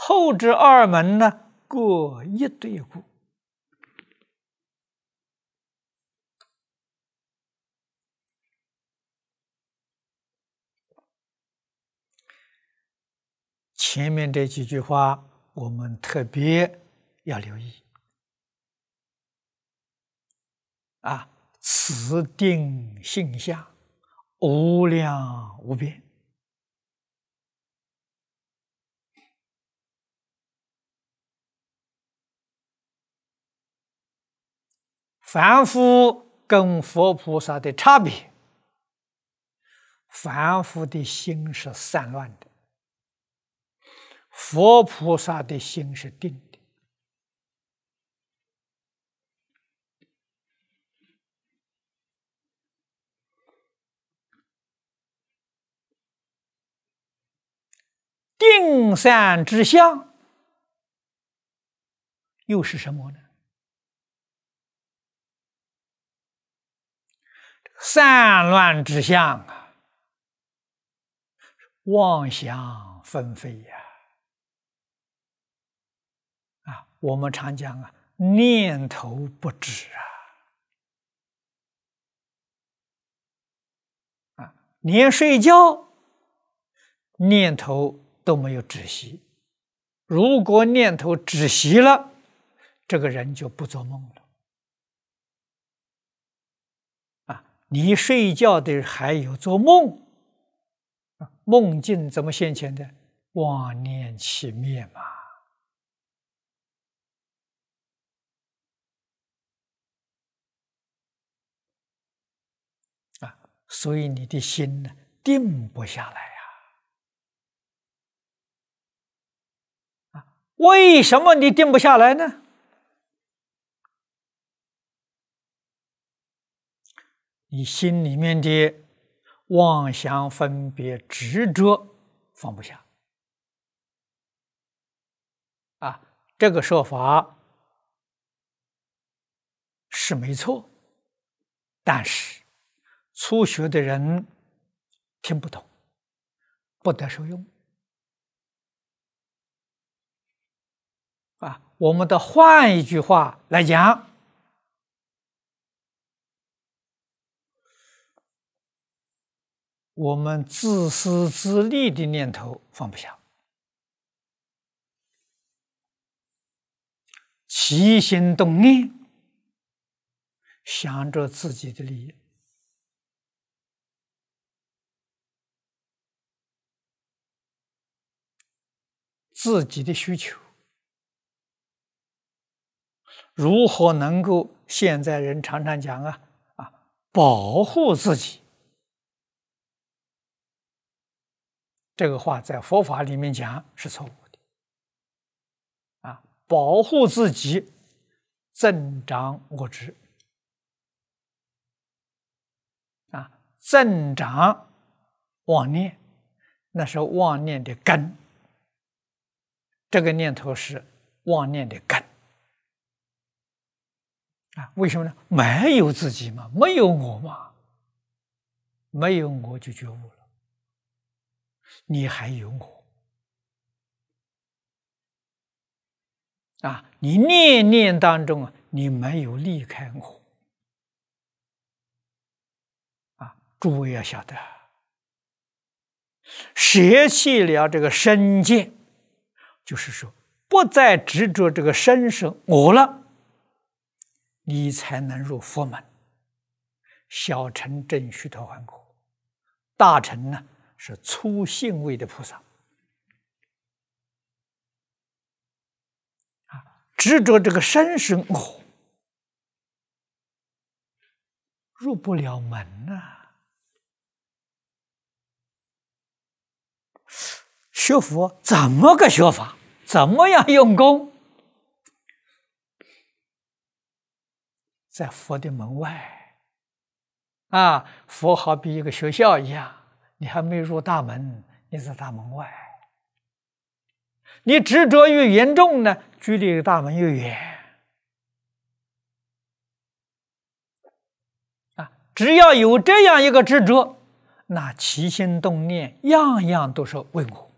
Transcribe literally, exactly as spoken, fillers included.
后之二门呢，各一对故。前面这几句话，我们特别要留意啊！此定性相，无量无边。凡夫跟佛菩萨的差别，凡夫的心是散乱的，佛菩萨的心是定的。定散之相又是什么呢？散乱之相啊，妄想纷飞呀！啊，我们常讲啊，念头不止啊！啊，连睡觉念头都没有止息。如果念头止息了，这个人就不做梦了。啊，你睡觉的还有做梦，梦境怎么现前的？妄念起灭嘛。啊，所以你的心呢，定不下来呀。啊，为什么你定不下来呢？你心里面的妄想分别执着放不下啊，这个说法是没错，但是初学的人听不懂，不得受用啊。我们的换一句话来讲，我们自私自利的念头放不下，起心动念想着自己的利益，自己的需求，如何能够？现在人常常讲啊啊，保护自己。这个话在佛法里面讲是错误的啊！保护自己，增长我执啊，增长妄念，那是妄念的根。这个念头是妄念的根啊！为什么呢？没有自己嘛，没有我嘛，没有我就觉悟了。你还有我啊！你念念当中啊，你没有离开我啊！诸位要晓得，舍弃了这个身见，就是说不再执着这个身是我了，你才能入佛门。小乘正须陀洹果，大乘呢？是初信位的菩萨啊，执着这个身是我，入不了门啊。学佛怎么个学法？怎么样用功？在佛的门外啊，佛好比一个学校一样。你还没入大门，你在大门外。你执着越严重呢，距离大门越远。啊，只要有这样一个执着，那起心动念样样都是为我。